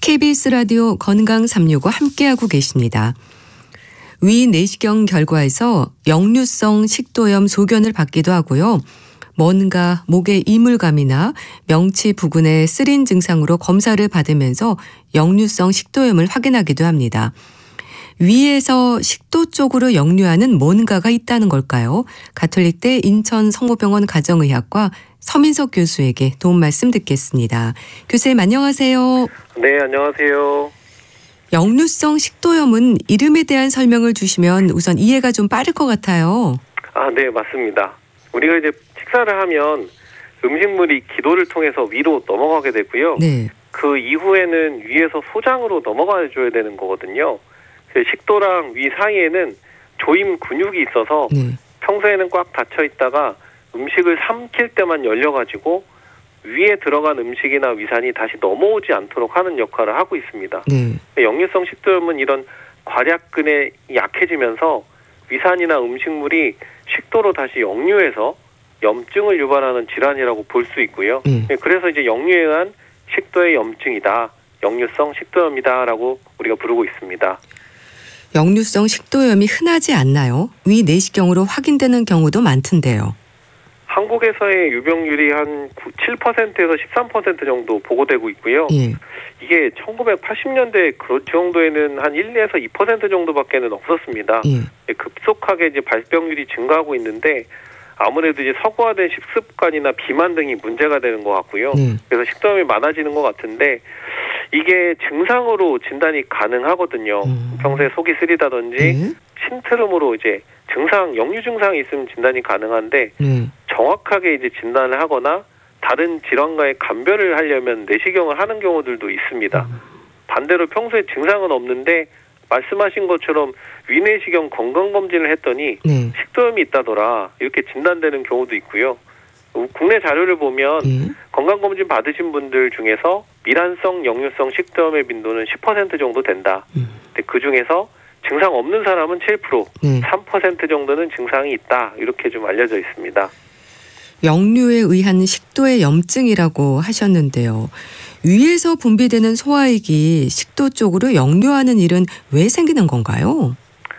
KBS 라디오 건강 365 함께하고 계십니다. 위 내시경 결과에서 역류성 식도염 소견을 받기도 하고요. 뭔가 목의 이물감이나 명치 부근의 쓰린 증상으로 검사를 받으면서 역류성 식도염을 확인하기도 합니다. 위에서 식도 쪽으로 역류하는 뭔가가 있다는 걸까요? 가톨릭대 인천성모병원 가정의학과 서민석 교수에게 도움 말씀 듣겠습니다. 교수님 안녕하세요. 네, 안녕하세요. 역류성 식도염은 이름에 대한 설명을 주시면 우선 이해가 좀 빠를 것 같아요. 네, 맞습니다. 우리가 이제 식사를 하면 음식물이 기도를 통해서 위로 넘어가게 되고요. 네. 그 이후에는 위에서 소장으로 넘어가 줘야 되는 거거든요. 식도랑 위 사이에는 조임 근육이 있어서 평소에는 꽉 닫혀 있다가 음식을 삼킬 때만 열려가지고 위에 들어간 음식이나 위산이 다시 넘어오지 않도록 하는 역할을 하고 있습니다. 역류성 식도염은 이런 괄약근에 약해지면서 위산이나 음식물이 식도로 다시 역류해서 염증을 유발하는 질환이라고 볼 수 있고요. 그래서 이제 역류에 의한 식도의 염증이다, 역류성 식도염이다라고 우리가 부르고 있습니다. 역류성 식도염이 흔하지 않나요? 위 내시경으로 확인되는 경우도 많던데요. 한국에서의 유병률이 한 7%에서 13% 정도 보고되고 있고요. 이게 1980년대 그 정도에는 한 1에서 2% 정도밖에는 없었습니다. 급속하게 이제 발병률이 증가하고 있는데 아무래도 이제 서구화된 식습관이나 비만 등이 문제가 되는 것 같고요. 그래서 식도염이 많아지는 것 같은데 이게 증상으로 진단이 가능하거든요. 평소에 속이 쓰리다든지 신트름으로 이제 역류 증상이 있으면 진단이 가능한데 정확하게 이제 진단을 하거나 다른 질환과의 감별을 하려면 내시경을 하는 경우들도 있습니다. 반대로 평소에 증상은 없는데 말씀하신 것처럼 위내시경 건강검진을 했더니 식도염이 있다더라 이렇게 진단되는 경우도 있고요. 국내 자료를 보면 건강검진 받으신 분들 중에서 미란성 역류성 식도염의 빈도는 10% 정도 된다. 근데 그중에서 증상 없는 사람은 7%, 3% 정도는 증상이 있다. 이렇게 좀 알려져 있습니다. 역류에 의한 식도의 염증이라고 하셨는데요. 위에서 분비되는 소화액이 식도 쪽으로 역류하는 일은 왜 생기는 건가요?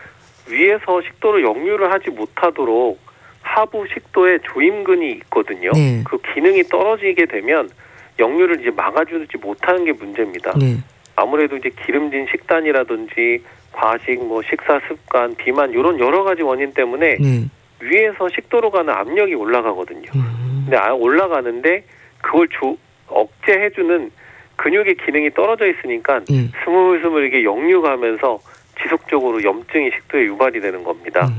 위에서 식도로 역류를 하지 못하도록 하부 식도에 조임근이 있거든요. 그 기능이 떨어지게 되면 역류를 이제 막아주지 못하는 게 문제입니다. 아무래도 이제 기름진 식단이라든지 과식, 식사 습관, 비만 이런 여러 가지 원인 때문에 위에서 식도로 가는 압력이 올라가거든요. 근데 올라가는데 그걸 억제해주는 근육의 기능이 떨어져 있으니까 스물스물 이게 역류가 하면서 지속적으로 염증이 식도에 유발이 되는 겁니다.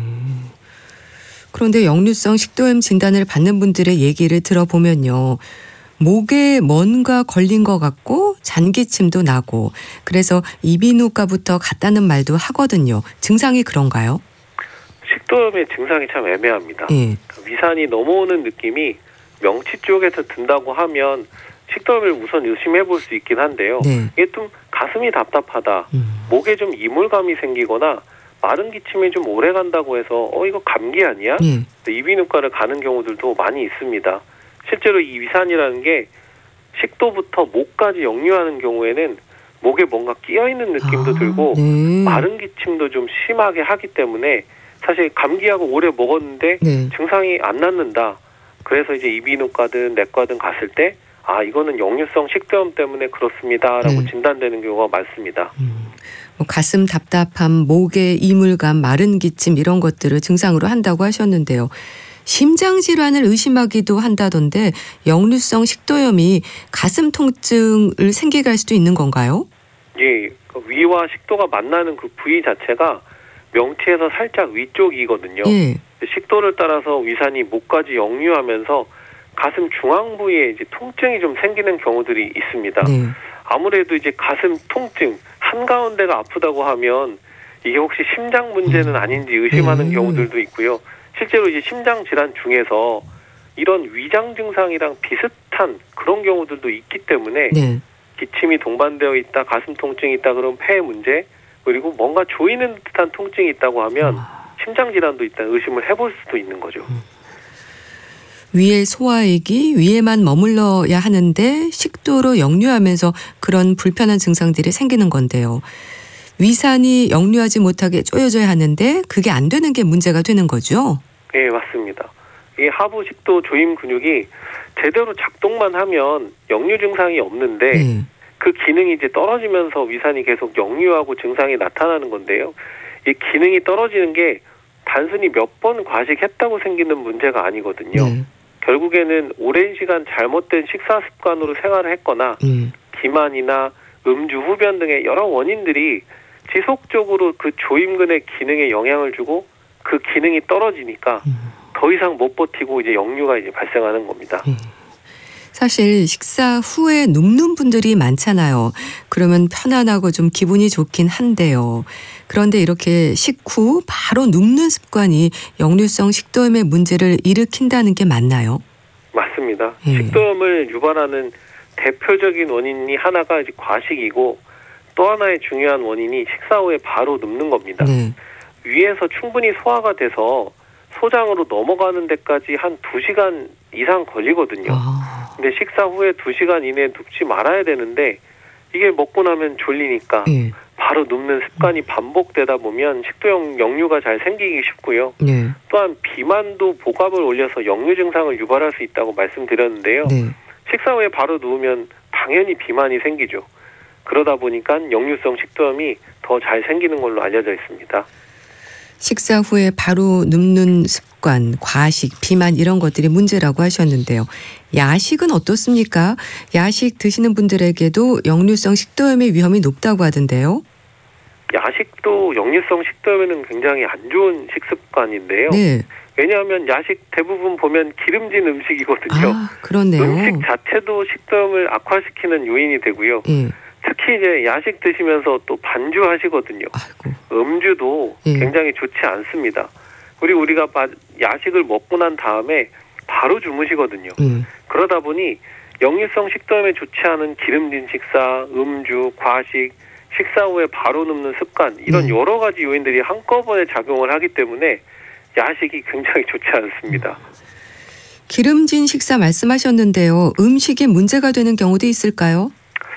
그런데 역류성 식도염 진단을 받는 분들의 얘기를 들어보면요. 목에 뭔가 걸린 것 같고 잔기침도 나고 그래서 이비인후과부터 갔다는 말도 하거든요. 증상이 그런가요? 식도염의 증상이 참 애매합니다. 위산이 넘어오는 느낌이 명치 쪽에서 든다고 하면 식도염을 우선 의심해 볼 수 있긴 한데요. 이게 좀 가슴이 답답하다, 목에 좀 이물감이 생기거나 마른 기침이 좀 오래 간다고 해서 이거 감기 아니야? 이비인후과를 가는 경우들도 많이 있습니다. 실제로 이 위산이라는 게 식도부터 목까지 역류하는 경우에는 목에 뭔가 끼어있는 느낌도 들고 마른 기침도 좀 심하게 하기 때문에 사실 감기하고 오래 먹었는데 증상이 안 낫는다. 그래서 이제 이비인후과든 내과든 갔을 때 이거는 역류성 식도염 때문에 그렇습니다라고 진단되는 경우가 많습니다. 가슴 답답함, 목에 이물감, 마른 기침 이런 것들을 증상으로 한다고 하셨는데요. 심장 질환을 의심하기도 한다던데 역류성 식도염이 가슴 통증을 생기게 할 수도 있는 건가요? 예, 위와 식도가 만나는 그 부위 자체가 명치에서 살짝 위쪽이거든요. 식도를 따라서 위산이 목까지 역류하면서 가슴 중앙 부위에 이제 통증이 좀 생기는 경우들이 있습니다. 아무래도 이제 가슴 통증 한가운데가 아프다고 하면 이게 혹시 심장 문제는 아닌지 의심하는 경우들도 있고요. 실제로 이제 심장 질환 중에서 이런 위장 증상이랑 비슷한 그런 경우들도 있기 때문에 기침이 동반되어 있다, 가슴 통증이 있다, 그럼 폐 문제, 그리고 뭔가 조이는 듯한 통증이 있다고 하면 심장 질환도 있다 의심을 해볼 수도 있는 거죠. 위의 소화액이 위에만 머물러야 하는데 식도로 역류하면서 그런 불편한 증상들이 생기는 건데요. 위산이 역류하지 못하게 쪼여져야 하는데 그게 안 되는 게 문제가 되는 거죠? 네, 맞습니다. 이 하부 식도 조임 근육이 제대로 작동만 하면 역류 증상이 없는데 네. 그 기능이 이제 떨어지면서 위산이 계속 역류하고 증상이 나타나는 건데요. 이 기능이 떨어지는 게 단순히 몇 번 과식했다고 생기는 문제가 아니거든요. 네. 결국에는 오랜 시간 잘못된 식사 습관으로 생활을 했거나 비만이나 음주, 흡연 등의 여러 원인들이 지속적으로 그 조임근의 기능에 영향을 주고 그 기능이 떨어지니까 더 이상 못 버티고 이제 역류가 이제 발생하는 겁니다. 사실 식사 후에 눕는 분들이 많잖아요. 그러면 편안하고 좀 기분이 좋긴 한데요. 그런데 이렇게 식후 바로 눕는 습관이 역류성 식도염의 문제를 일으킨다는 게 맞나요? 맞습니다. 식도염을 유발하는 대표적인 원인이 하나가 이제 과식이고 또 하나의 중요한 원인이 식사 후에 바로 눕는 겁니다. 네. 위에서 충분히 소화가 돼서 소장으로 넘어가는 데까지 한 2시간 이상 걸리거든요. 근데 식사 후에 2시간 이내에 눕지 말아야 되는데 이게 먹고 나면 졸리니까 바로 눕는 습관이 반복되다 보면 식도염 역류가 잘 생기기 쉽고요. 또한 비만도 복압을 올려서 역류 증상을 유발할 수 있다고 말씀드렸는데요. 식사 후에 바로 누우면 당연히 비만이 생기죠. 그러다 보니까 역류성 식도염이 더 잘 생기는 걸로 알려져 있습니다. 식사 후에 바로 눕는 습관, 과식, 비만 이런 것들이 문제라고 하셨는데요. 야식은 어떻습니까? 야식 드시는 분들에게도 역류성 식도염의 위험이 높다고 하던데요. 야식도 역류성 식도염에는 굉장히 안 좋은 식습관인데요. 네. 왜냐하면 야식 대부분 보면 기름진 음식이거든요. 그렇네요. 음식 자체도 식도염을 악화시키는 요인이 되고요. 특히 이제 야식 드시면서 또 반주하시거든요. 음주도 굉장히 좋지 않습니다. 그리고 우리가 야식을 먹고 난 다음에 바로 주무시거든요. 그러다 보니 역류성 식도염에 좋지 않은 기름진 식사, 음주, 과식, 식사 후에 바로 눕는 습관 이런 여러 가지 요인들이 한꺼번에 작용을 하기 때문에 야식이 굉장히 좋지 않습니다. 기름진 식사 말씀하셨는데요. 음식이 문제가 되는 경우도 있을까요?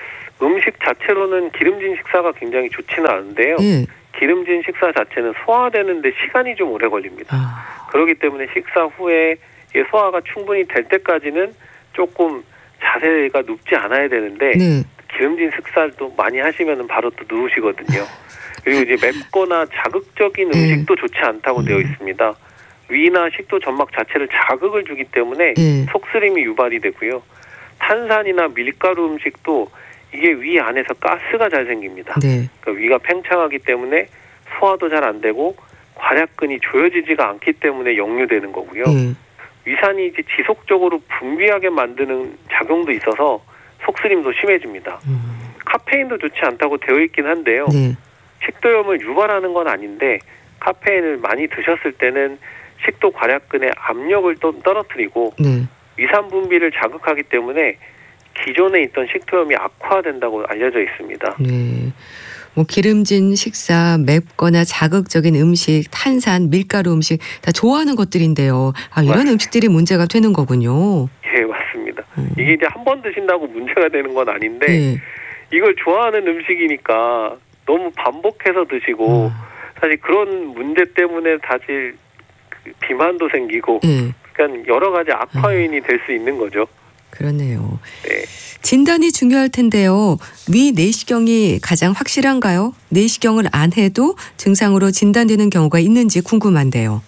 음식 자체로는 기름진 식사가 굉장히 좋지는 않은데요. 기름진 식사 자체는 소화되는데 시간이 좀 오래 걸립니다. 그렇기 때문에 식사 후에 소화가 충분히 될 때까지는 조금 자세가 눕지 않아야 되는데 기름진 식사도 많이 하시면 바로 또 누우시거든요. 그리고 이제 맵거나 자극적인 음식도 좋지 않다고 되어 있습니다. 위나 식도 점막 자체를 자극을 주기 때문에 속쓰림이 유발이 되고요. 탄산이나 밀가루 음식도 이게 위 안에서 가스가 잘 생깁니다. 그러니까 위가 팽창하기 때문에 소화도 잘 안 되고 괄약근이 조여지지가 않기 때문에 역류되는 거고요. 위산이 이제 지속적으로 분비하게 만드는 작용도 있어서 속쓰림도 심해집니다. 카페인도 좋지 않다고 되어 있긴 한데요. 식도염을 유발하는 건 아닌데 카페인을 많이 드셨을 때는 식도 괄약근의 압력을 또 떨어뜨리고 위산 분비를 자극하기 때문에 기존에 있던 식도염이 악화된다고 알려져 있습니다. 뭐 기름진 식사, 맵거나 자극적인 음식, 탄산, 밀가루 음식 다 좋아하는 것들인데요. 이런 음식들이 문제가 되는 거군요. 예, 맞습니다. 이게 이제 한 번 드신다고 문제가 되는 건 아닌데 이걸 좋아하는 음식이니까 너무 반복해서 드시고 사실 그런 문제 때문에 사실 비만도 생기고 그러니까 여러 가지 악화 요인이 될 수 있는 거죠. 그렇네요. 진단이 중요할 텐데요. 위 내시경이 가장 확실한가요? 내시경을 안 해도 증상으로 진단되는 경우가 있는지 궁금한데요.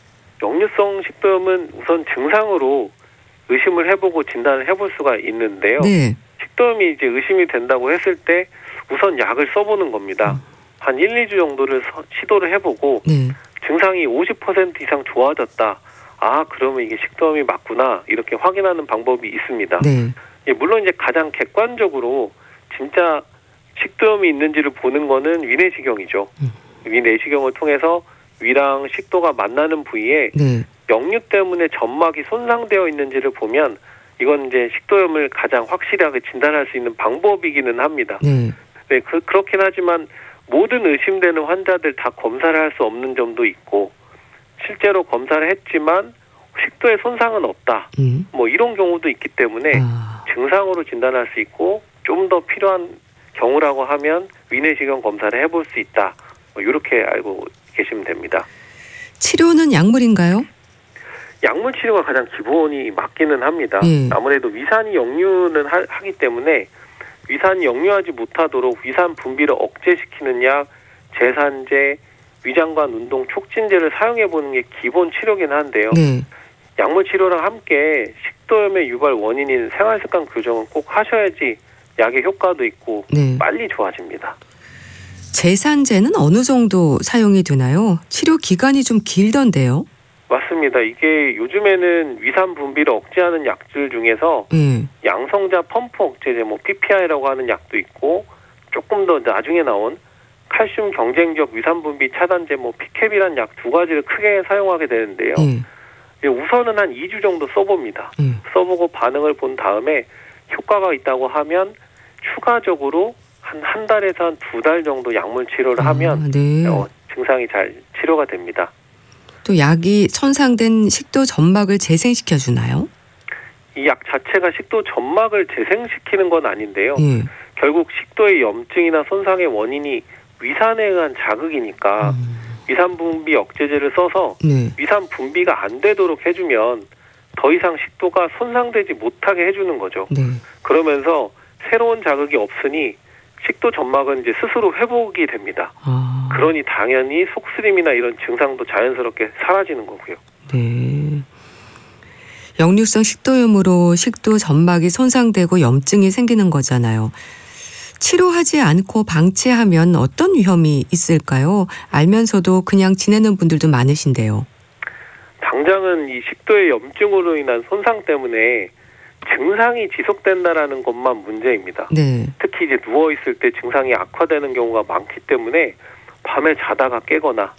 역류성 식도염은 우선 증상으로 의심을 해보고 진단을 해볼 수가 있는데요. 식도염이 이제 의심이 된다고 했을 때 우선 약을 써보는 겁니다. 한 1, 2주 정도를 시도를 해보고 증상이 50% 이상 좋아졌다. 그러면 이게 식도염이 맞구나 이렇게 확인하는 방법이 있습니다. 물론 이제 가장 객관적으로 진짜 식도염이 있는지를 보는 거는 위내시경이죠. 위내시경을 통해서 위랑 식도가 만나는 부위에 역류 때문에 점막이 손상되어 있는지를 보면 이건 이제 식도염을 가장 확실하게 진단할 수 있는 방법이기는 합니다. 그렇긴 하지만 모든 의심되는 환자들 다 검사를 할 수 없는 점도 있고 실제로 검사를 했지만 식도에 손상은 없다. 뭐 이런 경우도 있기 때문에 증상으로 진단할 수 있고 좀 더 필요한 경우라고 하면 위내시경 검사를 해볼 수 있다. 뭐 이렇게 알고 계시면 됩니다. 치료는 약물인가요? 약물 치료가 가장 기본이 맞기는 합니다. 아무래도 위산이 역류는 하기 때문에 위산이 역류하지 못하도록 위산 분비를 억제시키는 약, 제산제, 위장관 운동 촉진제를 사용해 보는 게 기본 치료긴 한데요. 약물 치료랑 함께 식도염의 유발 원인인 생활습관 교정은 꼭 하셔야지 약의 효과도 있고 빨리 좋아집니다. 제산제는 어느 정도 사용이 되나요? 치료 기간이 좀 길던데요. 맞습니다. 이게 요즘에는 위산 분비를 억제하는 약들 중에서 양성자 펌프 억제제, 뭐 PPI라고 하는 약도 있고 조금 더 나중에 나온 칼슘 경쟁적 위산 분비 차단제, 뭐 피캡이라는 약 두 가지를 크게 사용하게 되는데요. 우선은 한 2주 정도 써봅니다. 써보고 반응을 본 다음에 효과가 있다고 하면 추가적으로 한 달에서 한 2달 정도 약물 치료를 하면 증상이 잘 치료가 됩니다. 또 약이 손상된 식도 점막을 재생시켜 주나요? 이 약 자체가 식도 점막을 재생시키는 건 아닌데요. 결국 식도의 염증이나 손상의 원인이 위산에 의한 자극이니까 위산 분비 억제제를 써서 위산 분비가 안 되도록 해주면 더 이상 식도가 손상되지 못하게 해주는 거죠. 그러면서 새로운 자극이 없으니 식도 점막은 이제 스스로 회복이 됩니다. 그러니 당연히 속쓰림이나 이런 증상도 자연스럽게 사라지는 거고요. 역류성 식도염으로 식도 점막이 손상되고 염증이 생기는 거잖아요. 치료하지 않고 방치하면 어떤 위험이 있을까요? 알면서도 그냥 지내는 분들도 많으신데요. 당장은 이 식도의 염증으로 인한 손상 때문에 증상이 지속된다라는 것만 문제입니다. 특히 이제 누워 있을 때 증상이 악화되는 경우가 많기 때문에 밤에 자다가 깨거나